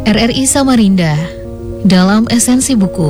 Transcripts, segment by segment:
RRI Samarinda dalam esensi buku.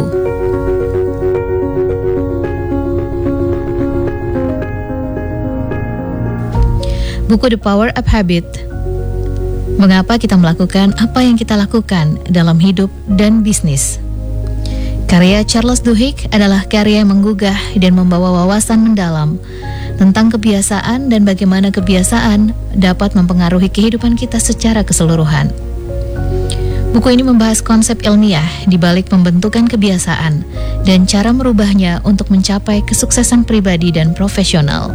Buku The Power of Habit. Mengapa kita melakukan apa yang kita lakukan dalam hidup dan bisnis? Karya Charles Duhigg adalah karya yang menggugah dan membawa wawasan mendalam tentang kebiasaan dan bagaimana kebiasaan dapat mempengaruhi kehidupan kita secara keseluruhan. Buku ini membahas konsep ilmiah di balik pembentukan kebiasaan dan cara merubahnya untuk mencapai kesuksesan pribadi dan profesional.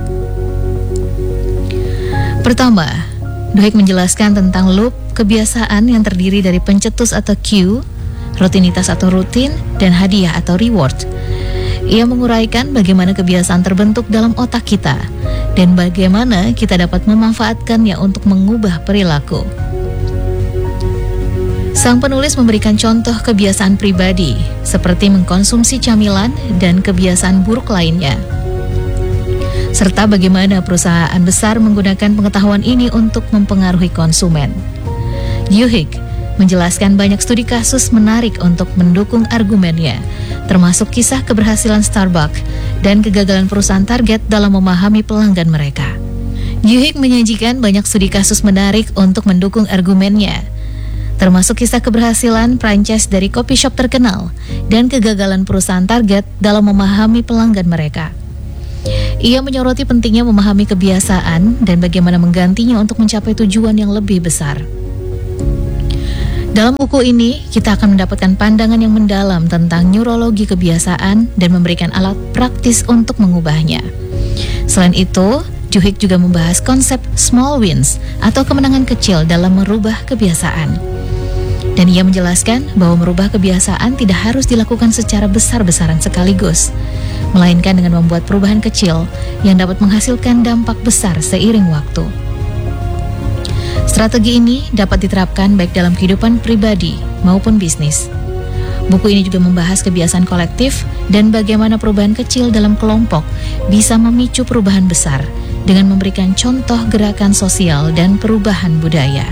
Pertama, Duhigg menjelaskan tentang loop kebiasaan yang terdiri dari pencetus atau cue, rutinitas atau rutin, dan hadiah atau reward. Ia menguraikan bagaimana kebiasaan terbentuk dalam otak kita dan bagaimana kita dapat memanfaatkannya untuk mengubah perilaku. Sang penulis memberikan contoh kebiasaan pribadi seperti mengkonsumsi camilan dan kebiasaan buruk lainnya, serta bagaimana perusahaan besar menggunakan pengetahuan ini untuk mempengaruhi konsumen. Duhigg menjelaskan banyak studi kasus menarik untuk mendukung argumennya, termasuk kisah keberhasilan Starbucks dan kegagalan perusahaan target dalam memahami pelanggan mereka. Duhigg menyajikan banyak studi kasus menarik untuk mendukung argumennya, termasuk kisah keberhasilan franchise dari coffee shop terkenal dan kegagalan perusahaan target dalam memahami pelanggan mereka. Ia menyoroti pentingnya memahami kebiasaan dan bagaimana menggantinya untuk mencapai tujuan yang lebih besar. Dalam buku ini, kita akan mendapatkan pandangan yang mendalam tentang neurologi kebiasaan dan memberikan alat praktis untuk mengubahnya. Selain itu, Duhigg juga membahas konsep small wins atau kemenangan kecil dalam merubah kebiasaan. Dan ia menjelaskan bahwa merubah kebiasaan tidak harus dilakukan secara besar-besaran sekaligus, melainkan dengan membuat perubahan kecil yang dapat menghasilkan dampak besar seiring waktu. Strategi ini dapat diterapkan baik dalam kehidupan pribadi maupun bisnis. Buku ini juga membahas kebiasaan kolektif dan bagaimana perubahan kecil dalam kelompok bisa memicu perubahan besar dengan memberikan contoh gerakan sosial dan perubahan budaya.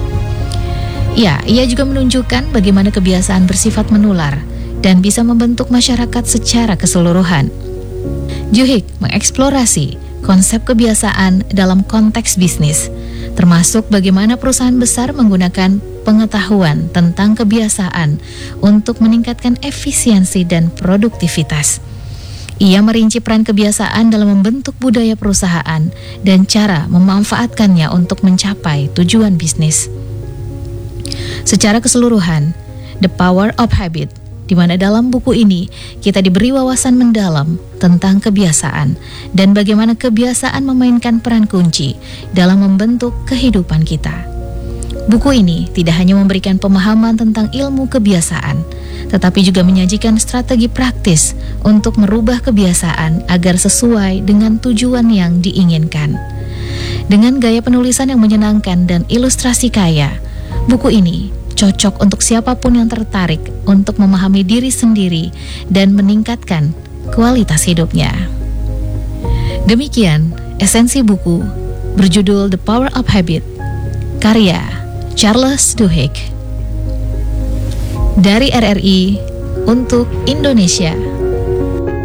Ya, ia juga menunjukkan bagaimana kebiasaan bersifat menular dan bisa membentuk masyarakat secara keseluruhan. Duhigg mengeksplorasi konsep kebiasaan dalam konteks bisnis, termasuk bagaimana perusahaan besar menggunakan pengetahuan tentang kebiasaan untuk meningkatkan efisiensi dan produktivitas. Ia merinci peran kebiasaan dalam membentuk budaya perusahaan dan cara memanfaatkannya untuk mencapai tujuan bisnis. Secara keseluruhan, The Power of Habit, di mana dalam buku ini kita diberi wawasan mendalam tentang kebiasaan dan bagaimana kebiasaan memainkan peran kunci dalam membentuk kehidupan kita. Buku ini tidak hanya memberikan pemahaman tentang ilmu kebiasaan, tetapi juga menyajikan strategi praktis untuk merubah kebiasaan agar sesuai dengan tujuan yang diinginkan. Dengan gaya penulisan yang menyenangkan dan ilustrasi kaya, buku ini cocok untuk siapapun yang tertarik untuk memahami diri sendiri dan meningkatkan kualitas hidupnya. Demikian esensi buku berjudul The Power of Habit, karya Charles Duhigg. Dari RRI untuk Indonesia.